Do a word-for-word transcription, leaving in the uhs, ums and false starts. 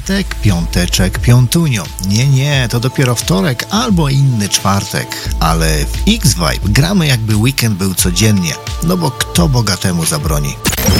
czwartek, piąteczek, piątunio. Nie, nie, to dopiero wtorek albo inny czwartek. Ale w X-Vibe gramy jakby weekend był codziennie. No bo kto bogatemu zabroni?